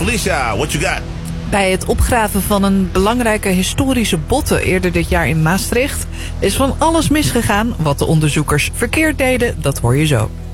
Felicia, what you got? Bij het opgraven van een belangrijke historische botte eerder dit jaar in Maastricht is van alles misgegaan. Wat de onderzoekers verkeerd deden, dat hoor je zo.